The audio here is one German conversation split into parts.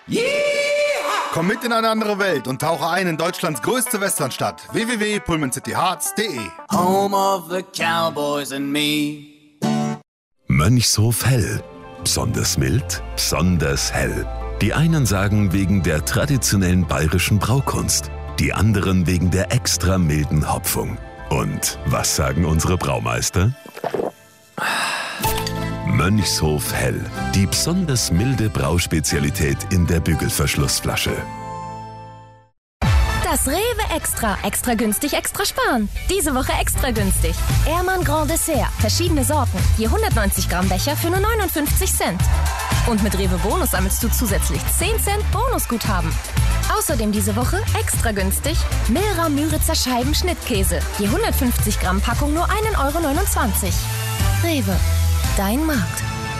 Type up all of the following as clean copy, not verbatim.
Komm mit in eine andere Welt und tauche ein in Deutschlands größte Westernstadt. www.pullmancityhearts.de. Home of the Cowboys and me. Mönchshof Hell. Besonders mild, besonders hell. Die einen sagen wegen der traditionellen bayerischen Braukunst, die anderen wegen der extra milden Hopfung. Und was sagen unsere Braumeister? Mönchshof Hell, die besonders milde Brauspezialität in der Bügelverschlussflasche. Das Rewe Extra. Extra günstig, extra sparen. Diese Woche extra günstig. Ehrmann Grand Dessert. Verschiedene Sorten. Je 190 Gramm Becher für nur 59 Cent. Und mit Rewe Bonus sammelst du zusätzlich 10 Cent Bonusguthaben. Außerdem diese Woche extra günstig Milra Müritzer Scheiben Schnittkäse. Je 150 Gramm Packung nur 1,29 Euro. Rewe. Dein Markt.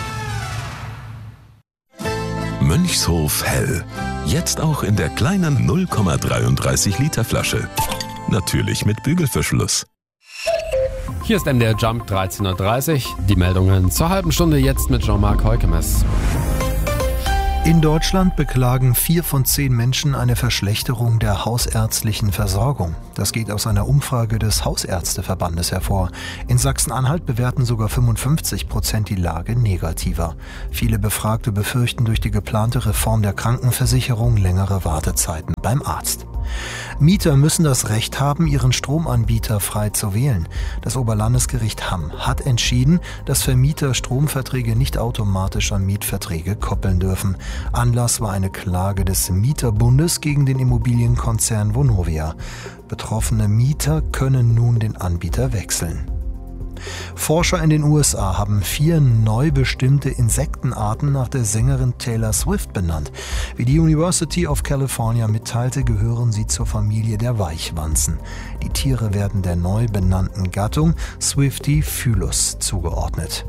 Mönchshof Hell. Jetzt auch in der kleinen 0,33 Liter Flasche. Natürlich mit Bügelverschluss. Hier ist MDR Jump 13.30 Uhr. Die Meldungen zur halben Stunde jetzt mit Jean-Marc Heukemes. In Deutschland beklagen 4 von 10 Menschen eine Verschlechterung der hausärztlichen Versorgung. Das geht aus einer Umfrage des Hausärzteverbandes hervor. In Sachsen-Anhalt bewerten sogar 55% die Lage negativer. Viele Befragte befürchten durch die geplante Reform der Krankenversicherung längere Wartezeiten beim Arzt. Mieter müssen das Recht haben, ihren Stromanbieter frei zu wählen. Das Oberlandesgericht Hamm hat entschieden, dass Vermieter Stromverträge nicht automatisch an Mietverträge koppeln dürfen. Anlass war eine Klage des Mieterbundes gegen den Immobilienkonzern Vonovia. Betroffene Mieter können nun den Anbieter wechseln. Forscher in den USA haben 4 neu bestimmte Insektenarten nach der Sängerin Taylor Swift benannt. Wie die University of California mitteilte, gehören sie zur Familie der Weichwanzen. Die Tiere werden der neu benannten Gattung Swiftifylus zugeordnet.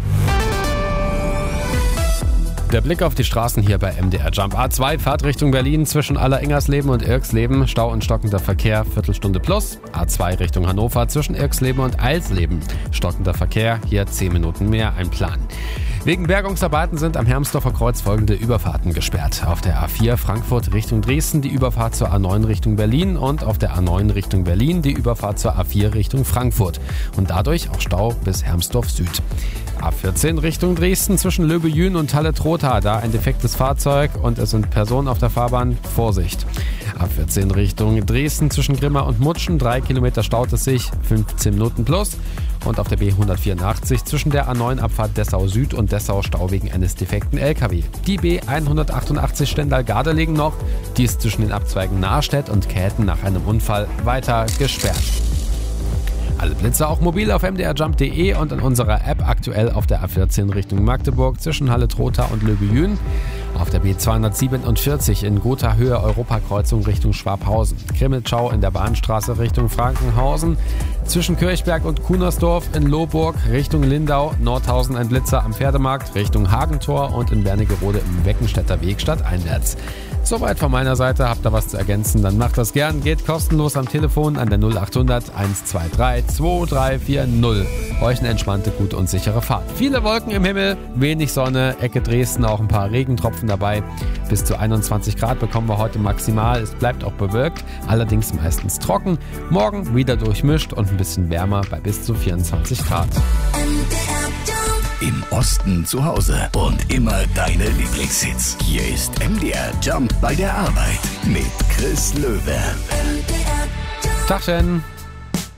Der Blick auf die Straßen hier bei MDR Jump. A2, Fahrtrichtung Berlin zwischen Allerengersleben und Irksleben. Stau und stockender Verkehr, Viertelstunde plus. A2 Richtung Hannover zwischen Irksleben und Eilsleben. Stockender Verkehr, hier 10 Minuten mehr, ein Plan. Wegen Bergungsarbeiten sind am Hermsdorfer Kreuz folgende Überfahrten gesperrt. Auf der A4 Frankfurt Richtung Dresden die Überfahrt zur A9 Richtung Berlin und auf der A9 Richtung Berlin die Überfahrt zur A4 Richtung Frankfurt. Und dadurch auch Stau bis Hermsdorf Süd. A14 Richtung Dresden zwischen Löbejün und Halle-Trotha, da ein defektes Fahrzeug und es sind Personen auf der Fahrbahn. Vorsicht. A14 Richtung Dresden zwischen Grimma und Mutschen, 3 Kilometer staut es sich, 15 Minuten plus. Und auf der B184 zwischen der A9-Abfahrt Dessau Süd und Dessau Stau wegen eines defekten LKW. Die B188 Stendal-Gardelegen noch, die ist zwischen den Abzweigen Nahrstedt und Käthen nach einem Unfall weiter gesperrt. Alle Blitze auch mobil auf mdrjump.de und in unserer App aktuell auf der A14 Richtung Magdeburg zwischen Halle-Trotha und Löbejün. Auf der B247 in Gotha-Höhe Europakreuzung Richtung Schwabhausen. Krimmeltschau in der Bahnstraße Richtung Frankenhausen. Zwischen Kirchberg und Kunersdorf in Lohburg Richtung Lindau. Nordhausen ein Blitzer am Pferdemarkt Richtung Hagentor und in Wernigerode im Weckenstädter Weg stadteinwärts. Soweit von meiner Seite. Habt ihr was zu ergänzen, dann macht das gern. Geht kostenlos am Telefon an der 0800 123 2340. Euch eine entspannte, gute und sichere Fahrt. Viele Wolken im Himmel, wenig Sonne, Ecke Dresden auch ein paar Regentropfen dabei. Bis zu 21 Grad bekommen wir heute maximal. Es bleibt auch bewölkt, allerdings meistens trocken. Morgen wieder durchmischt und ein bisschen wärmer bei bis zu 24 Grad. Im Osten zu Hause und immer deine Lieblingshits. Hier ist MDR Jump bei der Arbeit mit Chris Löwe. Tagchen.